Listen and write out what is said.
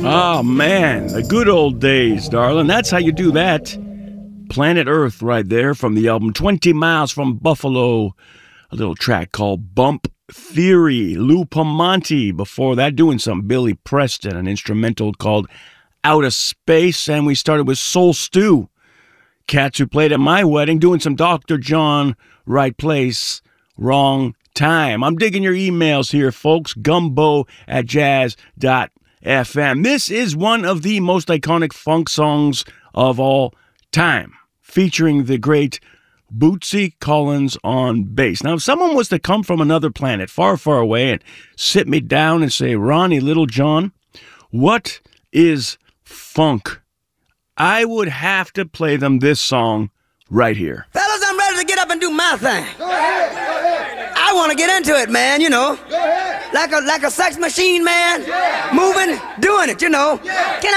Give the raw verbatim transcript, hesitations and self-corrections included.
Oh, man, the good old days, darling. That's how you do that. Planet Earth right there from the album twenty miles from Buffalo. A little track called Bump Theory. Lou Pomonte. Before that, doing some Billy Preston, an instrumental called Out of Space. And we started with Soul Stew. Cats who played at my wedding, doing some Doctor John, Right Place, Wrong Time. I'm digging your emails here, folks. Gumbo at jazz dot F M. This is one of the most iconic funk songs of all time, featuring the great Bootsy Collins on bass. Now, if someone was to come from another planet, far, far away, and sit me down and say, Ronnie Littlejohn, what is funk? I would have to play them this song right here. Fellas, I'm ready to get up and do my thing. Go ahead, go ahead. I want to get into it, man, you know. Go ahead. Like a like a sex machine, man. Yeah. Moving, doing it, you know. Yeah. Can